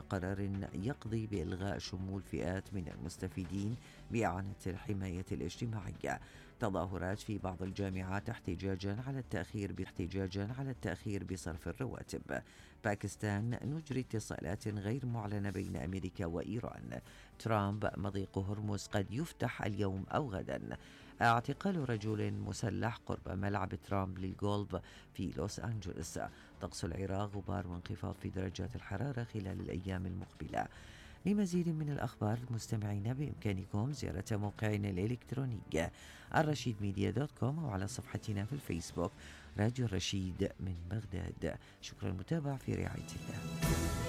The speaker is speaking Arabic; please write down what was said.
قرار يقضي بإلغاء شمول فئات من المستفيدين بإعانة الحماية الاجتماعية. تظاهرات في بعض الجامعات احتجاجا على التأخير بصرف الرواتب. باكستان نجري اتصالات غير معلنة بين أمريكا وإيران. ترامب مضيق هرمز قد يفتح اليوم أو غدا. اعتقال رجل مسلح قرب ملعب ترامب للجولف في لوس أنجلوس. طقس العراق غبار وانخفاض في درجات الحرارة خلال الأيام المقبلة. لمزيد من الأخبار مستمعين بإمكانكم زيارة موقعنا الإلكتروني الرشيدميديا.com أو على صفحتنا في الفيسبوك راديو الرشيد من بغداد. شكرا للمتابعة، في رعاية الله.